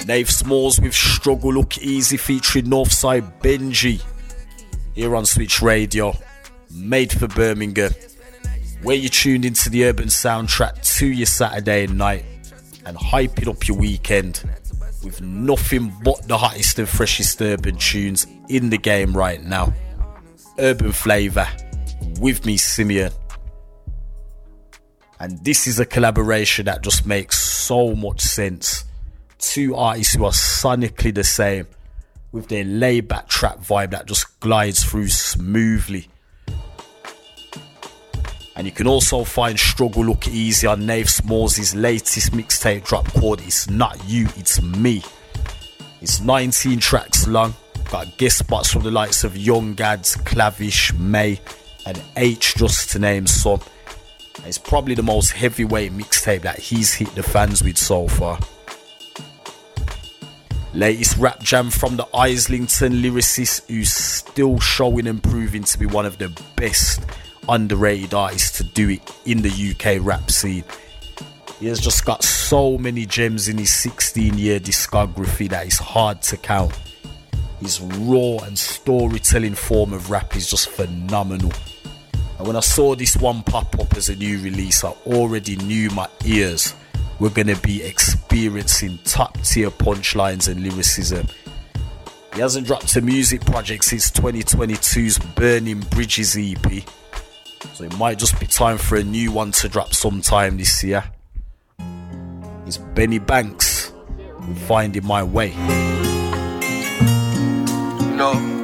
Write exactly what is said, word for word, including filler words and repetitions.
Nave Smalls with Struggle Look Easy featuring Northside Benji here on Switch Radio, made for Birmingham, where you tuned into the urban soundtrack to your Saturday night and hyping up your weekend with nothing but the hottest and freshest urban tunes in the game right now. Urban Flavour with me, Simeon. And this is a collaboration that just makes so much sense. Two artists who are sonically the same, with their laid-back trap vibe that just glides through smoothly. And you can also find Struggle Look Easy on Nave Smalls' latest mixtape drop called It's Not You, It's Me. It's nineteen tracks long, got guest spots from the likes of Young Gads, Clavish, May and H, just to name some. And it's probably the most heavyweight mixtape that he's hit the fans with so far. Latest rap jam from the Islington lyricist who's still showing and proving to be one of the best underrated artists to do it in the U K rap scene. He has just got so many gems in his sixteen year discography that is hard to count. His raw and storytelling form of rap is just phenomenal. And when I saw this one pop up as a new release, I already knew my ears were going to be experiencing top tier punchlines and lyricism. He hasn't dropped a music project since twenty twenty-two's Burning Bridges E P, so it might just be time for a new one to drop sometime this year. It's Benny Banks with Finding My Way. No.